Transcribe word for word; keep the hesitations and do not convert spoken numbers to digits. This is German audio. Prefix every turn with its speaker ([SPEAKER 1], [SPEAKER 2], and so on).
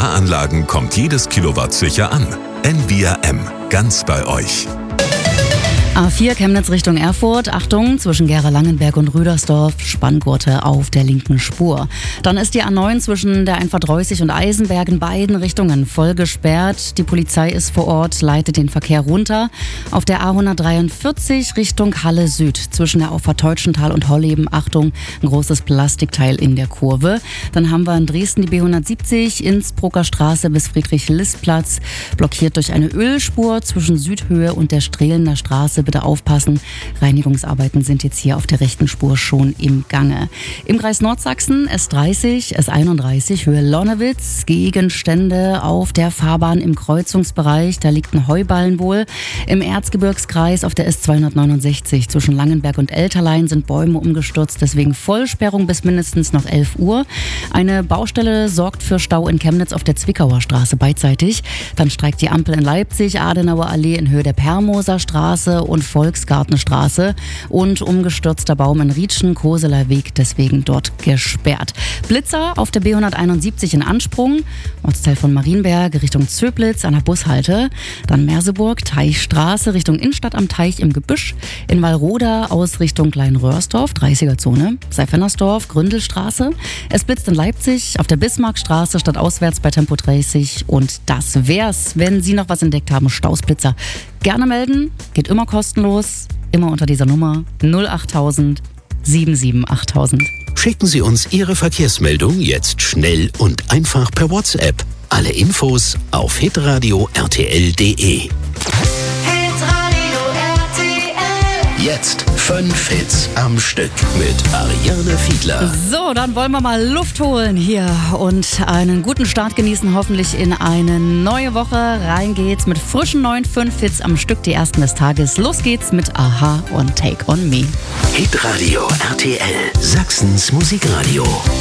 [SPEAKER 1] Solaranlagen kommt jedes Kilowatt sicher an. N V R M, ganz bei euch.
[SPEAKER 2] A vier Chemnitz Richtung Erfurt. Achtung, zwischen Gera-Langenberg und Rüdersdorf, Spanngurte auf der linken Spur. Dann ist die A neun zwischen der Einfahrt Reußig und Eisenberg in beiden Richtungen voll gesperrt. Die Polizei ist vor Ort, leitet den Verkehr runter. Auf der A hundertdreiundvierzig Richtung Halle Süd zwischen der Auffahrt Teutschenthal und Holleben. Achtung, ein großes Plastikteil in der Kurve. Dann haben wir in Dresden die B hundertsiebzig, Innsbrucker Straße bis Friedrich-List-Platz, blockiert durch eine Ölspur zwischen Südhöhe und der Strehlener Straße. Bitte aufpassen, Reinigungsarbeiten sind jetzt hier auf der rechten Spur schon im Gange. Im Kreis Nordsachsen S dreißig, S einunddreißig, Höhe Lonnewitz, Gegenstände auf der Fahrbahn im Kreuzungsbereich, da liegt ein Heuballen wohl. Im Erzgebirgskreis auf der S zweihundertneunundsechzig zwischen Langenberg und Elterlein sind Bäume umgestürzt, deswegen Vollsperrung bis mindestens noch elf Uhr. Eine Baustelle sorgt für Stau in Chemnitz auf der Zwickauer Straße beidseitig. Dann streikt die Ampel in Leipzig, Adenauer Allee in Höhe der Permoser Straße und Volksgartenstraße und umgestürzter Baum in Rietschen, Koseler Weg, deswegen dort gesperrt. Blitzer auf der B hunderteinundsiebzig in Ansprung, Ortsteil von Marienberg Richtung Zöblitz an der Bushalte, dann Merseburg, Teichstraße Richtung Innenstadt am Teich im Gebüsch, in Wallroda aus Richtung Kleinröhrsdorf, dreißiger-Zone, Seifennersdorf, Gründelstraße. Es blitzt in Leipzig auf der Bismarckstraße stadtauswärts bei Tempo dreißig und das wär's. Wenn Sie noch was entdeckt haben, Stausblitzer, gerne melden, geht immer kostenlos, immer unter dieser Nummer null achttausend siebenundsiebzig achttausend.
[SPEAKER 3] Schicken Sie uns Ihre Verkehrsmeldung jetzt schnell und einfach per WhatsApp. Alle Infos auf hitradio punkt r t l punkt d e. Jetzt fünf Hits am Stück mit Ariane Fiedler.
[SPEAKER 2] So, dann wollen wir mal Luft holen hier und einen guten Start genießen, hoffentlich in eine neue Woche. Rein geht's mit frischen neuen fünf Hits am Stück, die ersten des Tages. Los geht's mit Aha und Take on Me.
[SPEAKER 3] Hitradio R T L, Sachsens Musikradio.